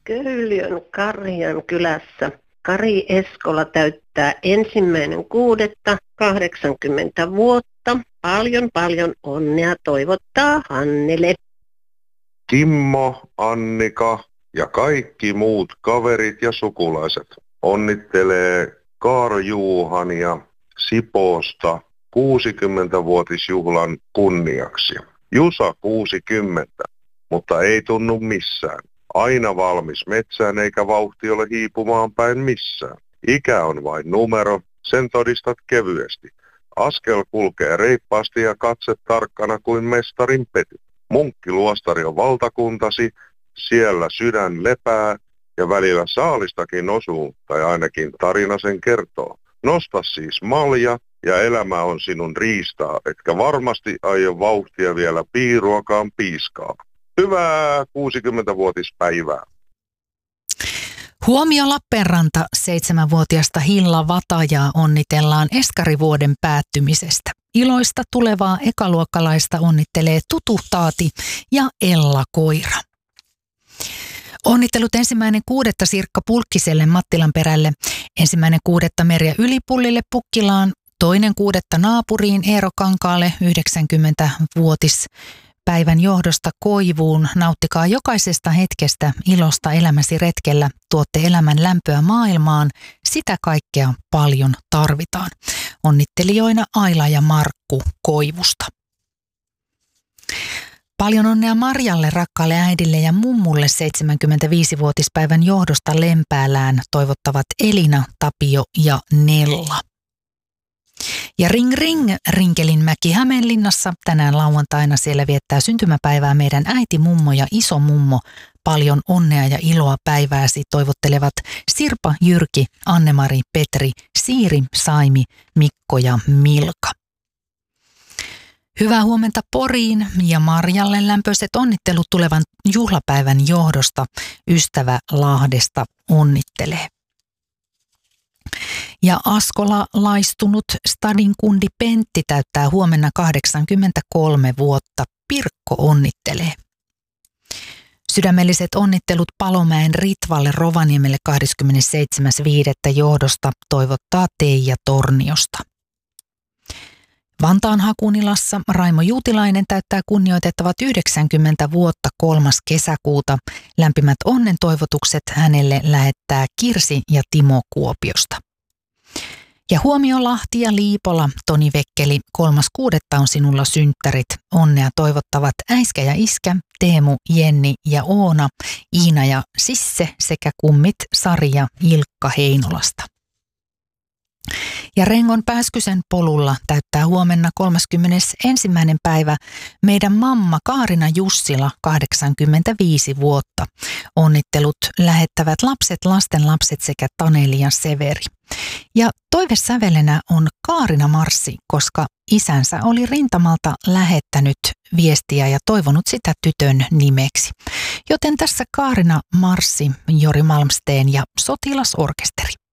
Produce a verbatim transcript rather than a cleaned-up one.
Köyliön Karjan kylässä Kari Eskola täyttää ensimmäinen kuudetta kahdeksankymmentä vuotta. Paljon paljon onnea toivottaa Hannele. Kimmo, Annika ja kaikki muut kaverit ja sukulaiset onnittelee Kaarjuuhania Sipoosta kuusikymmentävuotisjuhlan kunniaksi. Jusa kuusikymmentä, mutta ei tunnu missään. Aina valmis metsään eikä vauhti ole hiipumaan päin missään. Ikä on vain numero, sen todistat kevyesti. Askel kulkee reippaasti ja katse tarkkana kuin mestarin pety. Munkkiluostari on valtakuntasi, siellä sydän lepää ja välillä saalistakin osuu, tai ainakin tarina sen kertoo. Nosta siis malja ja elämä on sinun riistaa, etkä varmasti aio vauhtia vielä piiruakaan piiskaa. Hyvää kuusikymmentävuotispäivää. Huomio Lappeenranta, seitsemänvuotiasta Hilla Vatajaa onnitellaan eskarivuoden päättymisestä. Iloista tulevaa ekaluokkalaista onnittelee Tutu Taati ja Ella Koira. Onnittelut ensimmäinen kuudetta Sirkka Pulkkiselle Mattilanperälle, ensimmäinen kuudetta Merja Ylipullille Pukkilaan, toinen kuudetta naapuriin Eero Kankaalle yhdeksänkymmentävuotis päivän johdosta Koivuun. Nauttikaa jokaisesta hetkestä ilosta elämäsi retkellä. Tuotte elämän lämpöä maailmaan. Sitä kaikkea paljon tarvitaan. Onnittelijoina Aila ja Markku Koivusta. Paljon onnea Marjalle, rakkaalle äidille ja mummulle seitsemänkymmentäviisivuotispäivän johdosta Lempäälään toivottavat Elina, Tapio ja Nella. Ja ring ring Rinkelinmäki Hämeenlinnassa tänään lauantaina siellä viettää syntymäpäivää meidän äiti, mummo ja iso mummo. Paljon onnea ja iloa päivääsi toivottelevat Sirpa, Jyrki, Anne-Mari, Petri, Siiri, Saimi, Mikko ja Milka. Hyvää huomenta Poriin ja Marjalle lämpöiset onnittelut tulevan juhlapäivän johdosta. Ystävä Lahdesta onnittelee. Ja Askola-laistunut stadin kundi Pentti täyttää huomenna kahdeksankymmentäkolme vuotta. Pirkko onnittelee. Sydämelliset onnittelut Palomäen Ritvalle Rovaniemelle kahdeskymmenesseitsemäs viidettä johdosta toivottaa Teija Torniosta. Vantaan Hakunilassa Raimo Juutilainen täyttää kunnioitettavat yhdeksänkymmentä vuotta kolmas kesäkuuta. Lämpimät onnen toivotukset hänelle lähettää Kirsi ja Timo Kuopiosta. Ja huomio Lahti ja Liipola, Toni Vekkeli, kolmas kuudetta on sinulla synttärit. Onnea toivottavat äiskä ja iskä, Teemu, Jenni ja Oona, Iina ja Sisse sekä kummit Sari ja Ilkka Heinolasta. Ja Rengon Pääskysen polulla täyttää huomenna kolmaskymmenesensimmäinen päivä meidän mamma Kaarina Jussila kahdeksankymmentäviisi vuotta. Onnittelut lähettävät lapset, lastenlapset sekä Taneli ja Severi. Ja toivesävelenä on Kaarina Marssi, koska isänsä oli rintamalta lähettänyt viestiä ja toivonut sitä tytön nimeksi. Joten tässä Kaarina Marssi, Jori Malmsteen ja Sotilasorkesteri.